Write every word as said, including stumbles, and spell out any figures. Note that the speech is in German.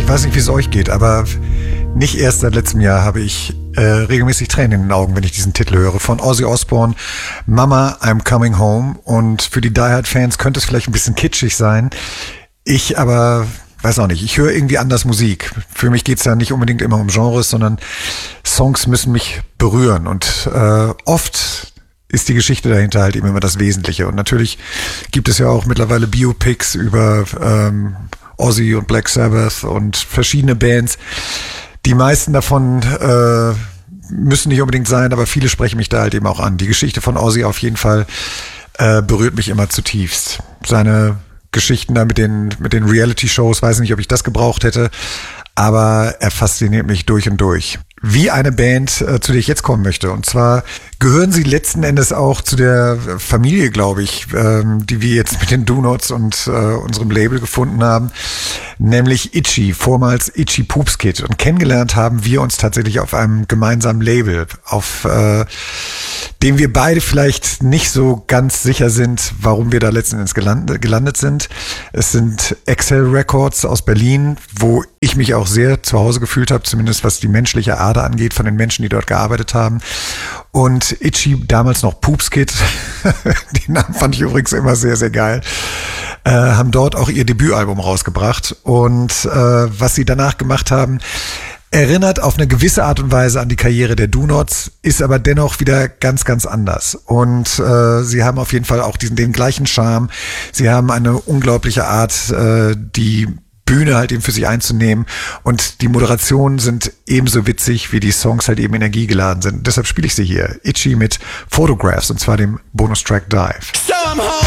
weiß nicht, wie es euch geht, aber nicht erst seit letztem Jahr habe ich äh, regelmäßig Tränen in den Augen, wenn ich diesen Titel höre. Von Ozzy Osbourne, Mama, I'm Coming Home. Und für die Die Hard-Fans könnte es vielleicht ein bisschen kitschig sein. Ich aber weiß auch nicht, ich höre irgendwie anders Musik. Für mich geht es ja nicht unbedingt immer um Genres, sondern Songs müssen mich berühren. Und äh, oft ist die Geschichte dahinter halt eben immer das Wesentliche. Und natürlich gibt es ja auch mittlerweile Biopics über ähm, Ozzy und Black Sabbath und verschiedene Bands. Die meisten davon äh, müssen nicht unbedingt sein, aber viele sprechen mich da halt eben auch an. Die Geschichte von Ozzy auf jeden Fall äh, berührt mich immer zutiefst. Seine Geschichten da mit den mit den Reality-Shows, weiß nicht, ob ich das gebraucht hätte, aber er fasziniert mich durch und durch. Wie eine Band, äh, zu der ich jetzt kommen möchte. Und zwar gehören sie letzten Endes auch zu der Familie, glaube ich, ähm, die wir jetzt mit den Do-Nots und äh, unserem Label gefunden haben, nämlich Itchy, vormals Itchy Poops Kid. Und kennengelernt haben wir uns tatsächlich auf einem gemeinsamen Label, auf äh, dem wir beide vielleicht nicht so ganz sicher sind, warum wir da letzten Endes gelandet, gelandet sind. Es sind Excel Records aus Berlin, wo ich mich auch sehr zu Hause gefühlt habe, zumindest was die menschliche Ader angeht, von den Menschen, die dort gearbeitet haben. Und Itchy, damals noch Poops Kid, den Namen fand ich übrigens immer sehr, sehr geil, äh, haben dort auch ihr Debütalbum rausgebracht. Und äh, was sie danach gemacht haben, erinnert auf eine gewisse Art und Weise an die Karriere der Do-Nots, ist aber dennoch wieder ganz, ganz anders. Und äh, sie haben auf jeden Fall auch diesen den gleichen Charme. Sie haben eine unglaubliche Art, äh, die Bühne halt eben für sich einzunehmen, und die Moderationen sind ebenso witzig, wie die Songs halt eben energiegeladen sind. Deshalb spiele ich sie hier. Itchy mit Photographs, und zwar dem Bonustrack Dive. So I'm home.